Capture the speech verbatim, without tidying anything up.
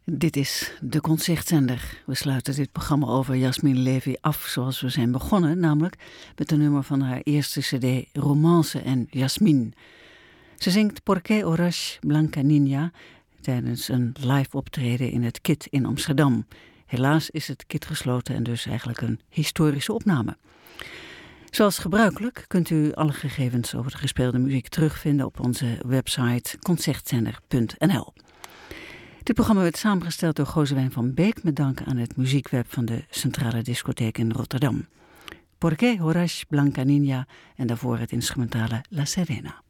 Dit is de Concertzender. We sluiten dit programma over Yasmine Levy af zoals we zijn begonnen, namelijk met een nummer van haar eerste cd Romance en Yasmine. Ze zingt Porque Horas Blanca Niña tijdens een live optreden in het K I T in Amsterdam. Helaas is het K I T gesloten en dus eigenlijk een historische opname. Zoals gebruikelijk kunt u alle gegevens over de gespeelde muziek terugvinden op onze website concertzender punt n l. Dit programma werd samengesteld door Gozewijn van Beek met dank aan het muziekweb van de Centrale Discotheek in Rotterdam. Porque Horas Blanca Niña en daarvoor het instrumentale La Serena.